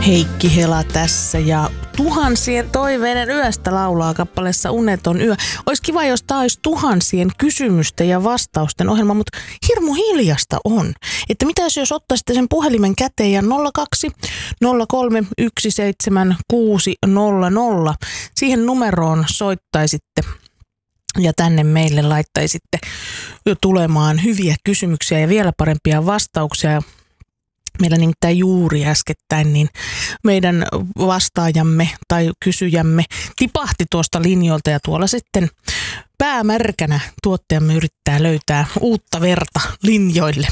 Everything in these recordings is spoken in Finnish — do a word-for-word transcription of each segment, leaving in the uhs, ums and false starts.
Heikki Hela tässä ja tuhansien toiveiden yöstä laulaa kappaleessa Uneton yö. Olisi kiva, jos tämä olisi tuhansien kysymysten ja vastausten ohjelma, mutta hirmu hiljasta on. Että mitä jos ottaisitte sen puhelimen käteen ja nolla kaksi nolla kolme yksi seitsemän kuusi nolla nolla siihen numeroon soittaisitte ja tänne meille laittaisitte jo tulemaan hyviä kysymyksiä ja vielä parempia vastauksia. Meillä nimittäin juuri äskettäin niin meidän vastaajamme tai kysyjämme tipahti tuosta linjoilta ja tuolla sitten päämärkänä tuottajamme yrittää löytää uutta verta linjoille.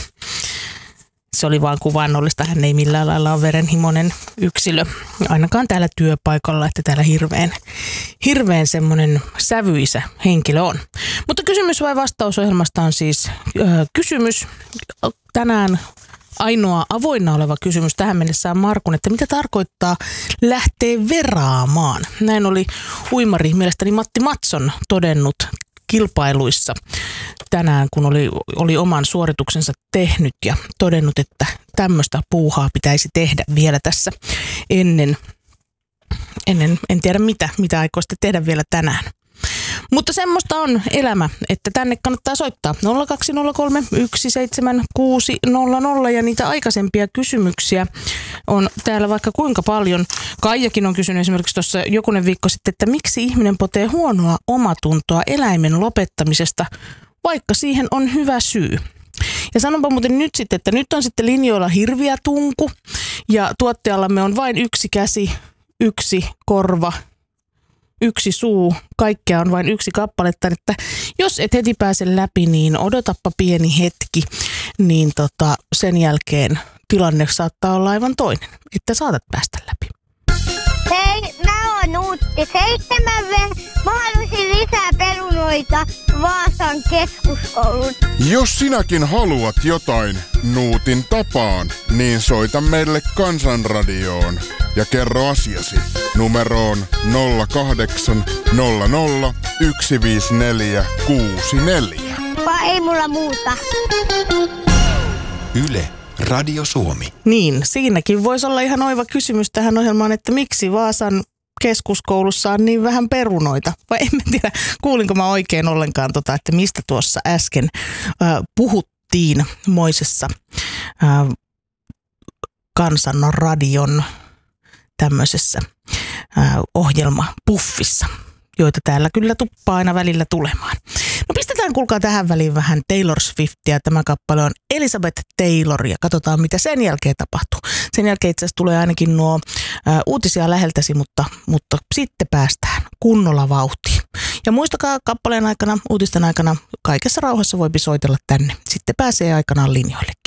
Se oli vaan kuvaannollista, hän ei millään lailla ole verenhimoinen yksilö, ainakaan täällä työpaikalla, että täällä hirveän, hirveän semmoinen sävyisä henkilö on. Mutta kysymys vai vastausohjelmasta on siis äh, kysymys tänään. Ainoa avoinna oleva kysymys tähän mennessä on Markun, että mitä tarkoittaa lähteä veraamaan? Näin oli uimari mielestäni Matti Matson todennut kilpailuissa tänään, kun oli, oli oman suorituksensa tehnyt ja todennut, että tämmöistä puuhaa pitäisi tehdä vielä tässä ennen, ennen en tiedä mitä, mitä aikoo sitten tehdä vielä tänään. Mutta semmoista on elämä, että tänne kannattaa soittaa nolla kaksi nolla kolme yksi seitsemän kuusi nolla nolla ja niitä aikaisempia kysymyksiä on täällä vaikka kuinka paljon. Kaijakin on kysynyt esimerkiksi tuossa jokunen viikko sitten, että miksi ihminen potee huonoa omatuntoa eläimen lopettamisesta, vaikka siihen on hyvä syy. Ja sanonpa muuten nyt sitten, että nyt on sitten linjoilla hirviä tunku ja tuottajallamme on vain yksi käsi, yksi korva, yksi suu, kaikkea on vain yksi kappaletta, että jos et heti pääse läpi, niin odotappa pieni hetki, niin tota, sen jälkeen tilanne saattaa olla aivan toinen, että saatat päästä läpi. Hei, mä oon Uutti seitsemän. Mä haluaisin lisää perunoita Vaasan keskuskoulun. Jos sinäkin haluat jotain Nuutin tapaan, niin soita meille Kansanradioon ja kerro asiasi numeroon nolla kahdeksan nolla nolla yksi viisi neljä kuusi neljä. Vai ei mulla muuta. Yle, Radio Suomi. Niin, siinäkin voisi olla ihan oiva kysymys tähän ohjelmaan, että miksi Vaasan keskuskoulussa on niin vähän perunoita. Vai en mä tiedä, kuulinko mä oikein ollenkaan tota, että mistä tuossa äsken äh, puhuttiin moisessa äh, Kansanradion tämmöisessä äh, ohjelmapuffissa, joita täällä kyllä tuppaa aina välillä tulemaan. No pistetään kuulkaa tähän väliin vähän Taylor Swiftia. Tämä kappale on Elizabeth Taylor ja katsotaan mitä sen jälkeen tapahtuu. Sen jälkeen itse asiassa tulee ainakin nuo ä, uutisia läheltäsi, mutta, mutta sitten päästään kunnolla vauhtiin. Ja muistakaa kappaleen aikana, uutisten aikana, kaikessa rauhassa voipi soitella tänne. Sitten pääsee aikanaan linjoille.